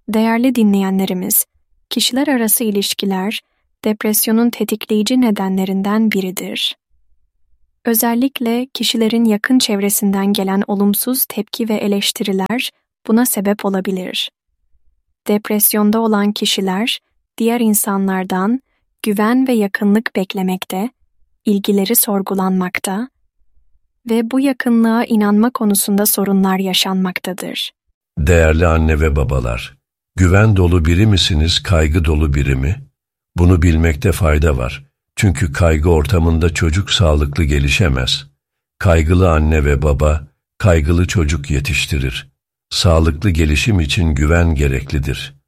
Değerli dinleyenlerimiz, kişiler arası ilişkiler, depresyonun tetikleyici nedenlerinden biridir. Özellikle kişilerin yakın çevresinden gelen olumsuz tepki ve eleştiriler buna sebep olabilir. Depresyonda olan kişiler, diğer insanlardan güven ve yakınlık beklemekte, ilgileri sorgulanmakta ve bu yakınlığa inanma konusunda sorunlar yaşanmaktadır. Değerli anne ve babalar, güven dolu biri misiniz, kaygı dolu biri mi? Bunu bilmekte fayda var. Çünkü kaygı ortamında çocuk sağlıklı gelişemez. Kaygılı anne ve baba, kaygılı çocuk yetiştirir. Sağlıklı gelişim için güven gereklidir.